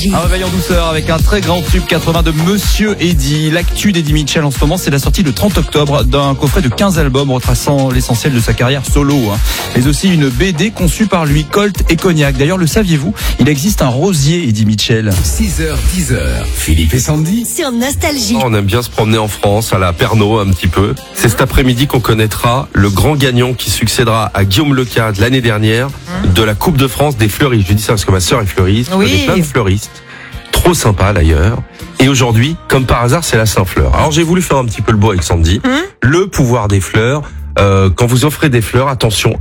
Nostalgie. Un réveil en douceur avec un très grand tube 80 de Monsieur Eddy. L'actu d'Eddie Mitchell en ce moment, c'est la sortie le 30 octobre d'un coffret de 15 albums retraçant l'essentiel de sa carrière solo. Mais aussi une BD conçue par lui, Colt et Cognac. D'ailleurs, le saviez-vous, il existe un rosier Eddie Mitchell. 6h, 10h, Philippe et Sandy. Sur Nostalgie. On aime bien se promener en France, à la Pernod un petit peu. C'est cet après-midi qu'on connaîtra le grand gagnant qui succédera à Guillaume Lecade l'année dernière de la Coupe de France des fleuristes. Je dis ça parce que ma sœur est fleuriste, je connais plein de fleuristes. Trop sympa d'ailleurs. Et aujourd'hui, comme par hasard, c'est la Saint-Fleur. Alors j'ai voulu faire un petit peu le beau avec Sandy. Le pouvoir des fleurs. Quand vous offrez des fleurs, attention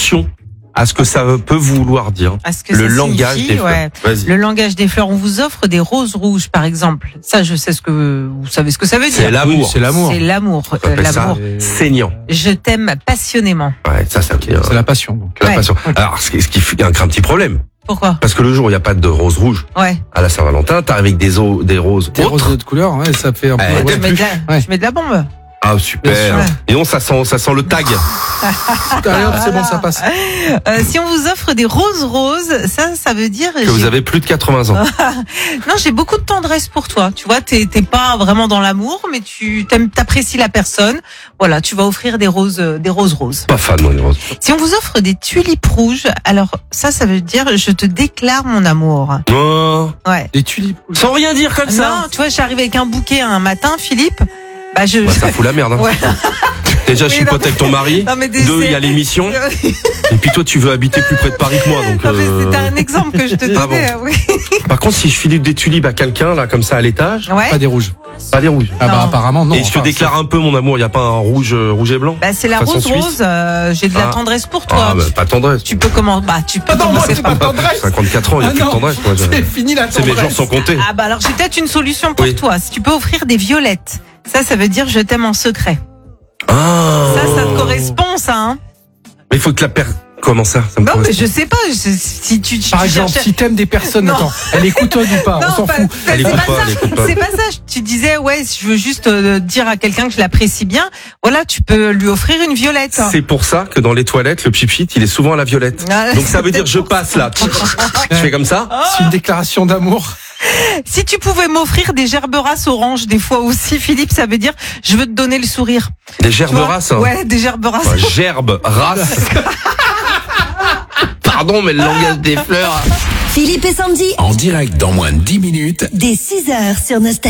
à ce que ça peut vouloir dire. Le langage des fleurs. Le langage des fleurs. On vous offre des roses rouges, par exemple. Ça, je sais vous savez ce que ça veut dire. C'est l'amour. C'est l'amour. L'amour. Saignant. Je t'aime passionnément. Ouais, ça veut dire. C'est la passion. Donc. La passion. Alors, ce qui fait un petit problème. Pourquoi? Parce que le jour où il n'y a pas de rose rouge à la Saint-Valentin, t'arrives avec des roses Des autres. roses d'autres couleurs, ça fait un peu. Je mets de la bombe. Ah super. Et non, ça sent le tag. C'est bon, ça passe. Si on vous offre des roses, ça veut dire Que vous avez plus de 80 ans. Non, j'ai beaucoup de tendresse pour toi. Tu vois, t'es pas vraiment dans l'amour, mais t'apprécies la personne. Voilà, tu vas offrir des roses roses. Pas fan, moi, les roses. Si on vous offre des tulipes rouges, alors ça veut dire je te déclare mon amour. Oh. Ouais. Des tulipes. Sans rien dire comme ça. Non, tu vois, j'arrive avec un bouquet un matin, Philippe. Ça fout la merde. Hein. Ouais. Déjà, je suis pote avec ton mari. Deux, il y a l'émission. Et puis toi, tu veux habiter plus près de Paris que moi. Donc, c'était un exemple que je te donnais. Ah bon. Par contre, si je file des tulipes à quelqu'un, là, comme ça, à l'étage. Pas des rouges. Pas des rouges. Ah bah apparemment non. Et je te déclare un peu mon amour. Il y a pas un rouge et blanc. C'est la rose. J'ai de la tendresse pour toi. Pas tendresse. Tu peux commencer. C'est pas tendresse. 54 ans, il y a plus de tendresse. C'est fini la tendresse. Mes jours sont comptés. Ah bah alors j'ai peut-être une solution pour toi. Si tu peux offrir des violettes. Ça veut dire je t'aime en secret. Ça te correspond, ça, hein? Mais il faut que la paire. Comment ça? Non, mais je sais pas. Si tu par exemple, si t'aimes des personnes, attends, elle écoute ou pas? On s'en fout. Elle écoute pas. C'est pas ça. Tu disais, si je veux juste dire à quelqu'un que je l'apprécie bien, voilà, tu peux lui offrir une violette. C'est pour ça que dans les toilettes, le pipit, il est souvent à la violette. Donc ça veut dire je passe là. Je fais comme ça. C'est une déclaration d'amour. Si tu pouvais m'offrir des gerberasses oranges, des fois aussi, Philippe, ça veut dire je veux te donner le sourire. Des gerberasses. Ouais, des gerberasses. Gerbe, race. Pardon, mais le langage des fleurs. Philippe et Sandy. En direct dans moins de 10 minutes. Dès 6h sur Nostalgie.